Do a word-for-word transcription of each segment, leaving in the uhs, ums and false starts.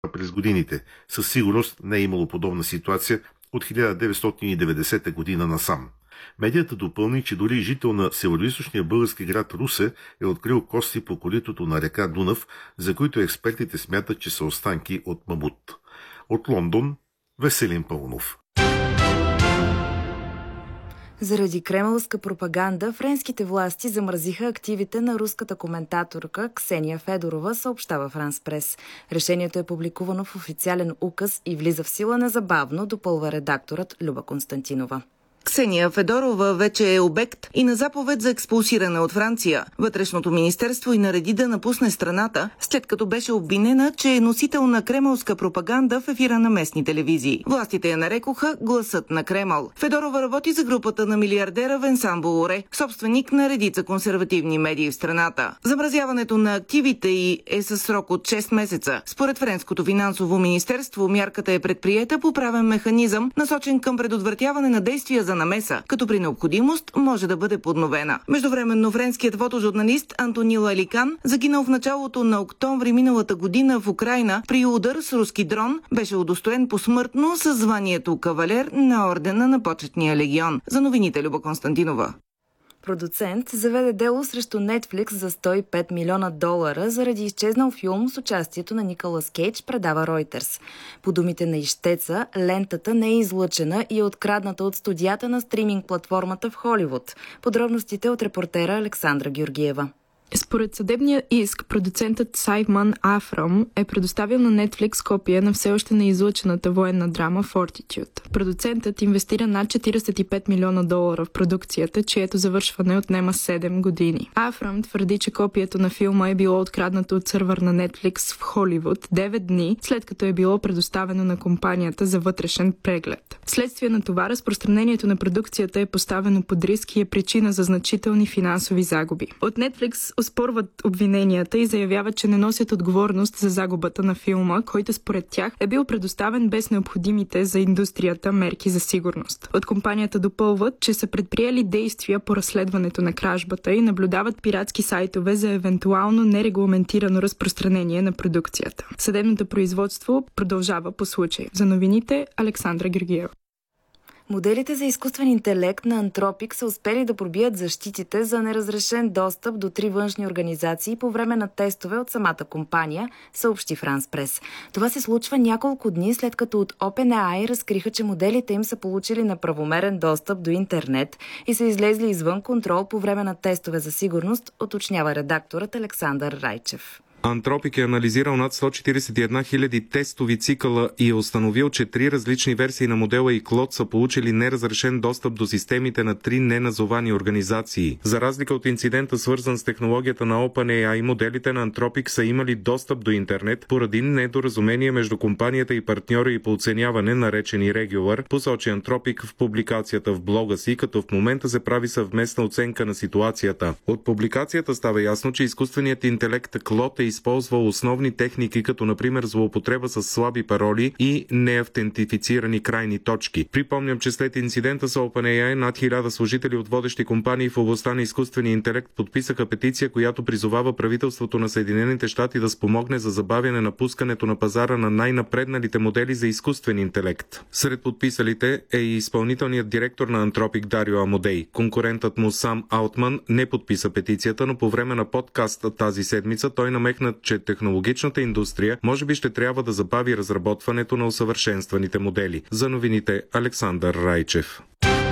през годините. Със сигурност не е имало подобна ситуация от хиляда деветстотин и деветдесета година насам. Медията допълни, че дори жител на североизточния български град Русе е открил кости по коритото на река Дунав, за които експертите смятат, че са останки от мамут. От Лондон, Веселин Пълнов. Заради кремълска пропаганда, френските власти замразиха активите на руската коментаторка Ксения Федорова, съобщава Франс Прес. Решението е публикувано в официален указ и влиза в сила незабавно, допълва редакторът Люба Константинова. Ксения Федорова вече е обект и на заповед за експулсиране от Франция. Вътрешното министерство и нареди да напусне страната, след като беше обвинена, че е носител на кремълска пропаганда в ефира на местни телевизии. Властите я нарекоха гласът на Кремъл. Федорова работи за групата на милиардера Венсан Болоре, собственик на редица консервативни медии в страната. Замразяването на активите й е със срок от шест месеца. Според Френското финансово министерство, мярката е предприета по правен механизъм, насочен към предотвратяване на действия за намеса, като при необходимост може да бъде подновена. Междувременно френският фотожурналист Антонил Аликан, загинал в началото на октомври миналата година в Украйна при удар с руски дрон, беше удостоен посмъртно със званието кавалер на ордена на почетния легион. За новините Люба Константинова. Продуцент заведе дело срещу Netflix за сто и пет милиона долара заради изчезнал филм с участието на Николас Кейдж, предава Reuters. По думите на ищеца, лентата не е излъчена и е открадната от студията на стриминг платформата в Холивуд. Подробностите от репортера Александра Георгиева. Според съдебния иск, продуцентът Саймън Афрам е предоставил на Netflix копия на все още неизлъчената военна драма Fortitude. Продуцентът инвестира над четиридесет и пет милиона долара в продукцията, чието завършване отнема седем години. Афрам твърди, че копието на филма е било откраднато от сървър на Netflix в Холивуд девет дни, след като е било предоставено на компанията за вътрешен преглед. Вследствие на това, разпространението на продукцията е поставено под риск и е причина за значителни финансови загуби. От Netflix оспорват обвиненията и заявяват, че не носят отговорност за загубата на филма, който според тях е бил предоставен без необходимите за индустрията мерки за сигурност. От компанията допълват, че са предприели действия по разследването на кражбата и наблюдават пиратски сайтове за евентуално нерегламентирано разпространение на продукцията. Съдебното производство продължава по случай. За новините Александра Георгиева. Моделите за изкуствен интелект на Антропик са успели да пробият защитите за неразрешен достъп до три външни организации по време на тестове от самата компания, съобщи Франс Прес. Това се случва няколко дни след като от OpenAI разкриха, че моделите им са получили неправомерен достъп до интернет и са излезли извън контрол по време на тестове за сигурност, уточнява редакторът Александър Райчев. Антропик е анализирал над сто четиридесет и една хиляди тестови цикъла и е установил, че три различни версии на модела и Клод са получили неразрешен достъп до системите на три неназовани организации. За разлика от инцидента, свързан с технологията на OpenAI, моделите на Антропик са имали достъп до интернет поради недоразумение между компанията и партньора и по оценяване, наречени Regular, посочи Антропик в публикацията в блога си, като в момента се прави съвместна оценка на ситуацията. От публикацията става ясно, че изкуственият интелект Клод е използвал основни техники, като например злоупотреба с слаби пароли и неавтентифицирани крайни точки. Припомням, че след инцидента с OpenAI над хиляда служители от водещи компании в областта на изкуствения интелект подписаха петиция, която призовава правителството на Съединените щати да спомогне за забавяне на пускането на пазара на най-напредналите модели за изкуствен интелект. Сред подписалите е и изпълнителният директор на Антропик Дарио Амодей. Конкурентът му Сам Алтман не подписа петицията, но по време на подкаста тази седмица той намекна, че технологичната индустрия може би ще трябва да забави разработването на усъвършенстваните модели. За новините Александър Райчев.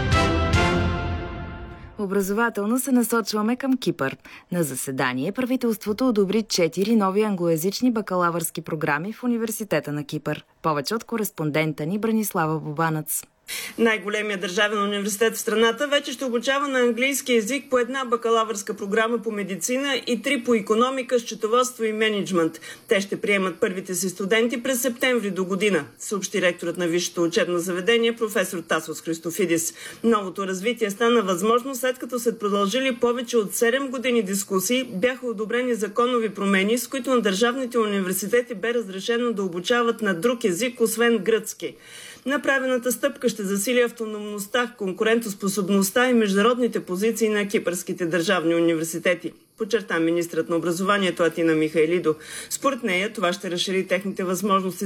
Образователно се насочваме към Кипър. На заседание правителството одобри четири нови англоязични бакалавърски програми в Университета на Кипър. Повече от кореспондента ни Бранислава Бобанац. Най-големият държавен университет в страната вече ще обучава на английски език по една бакалавърска програма по медицина и три по икономика, счетоводство и мениджмънт. Те ще приемат първите си студенти през септември до година, съобщи ректорът на висшето учебно заведение професор Тасос Христофидис. Новото развитие стана възможно след като след продължили повече от седем години дискусии бяха одобрени законови промени, с които на държавните университети бе разрешено да обучават на друг език, освен гръцки. Направената стъпка ще засили автономността, конкурентоспособността и международните позиции на кипърските държавни университети, подчерта министрът на образованието Атина Михайлидо. Според нея това ще разшири техните възможности